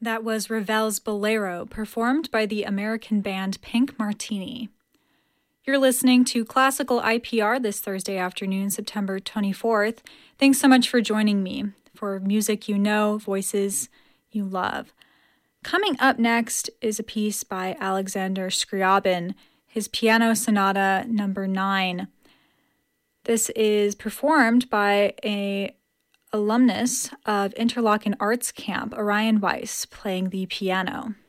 That was Ravel's Bolero, performed by the American band Pink Martini. You're listening to Classical IPR this Thursday afternoon, September 24th. Thanks so much for joining me for music you know, voices you love. Coming up next is a piece by Alexander Scriabin, his Piano Sonata number 9. This is performed by an alumnus of Interlochen Arts Camp, Orion Weiss, playing the piano.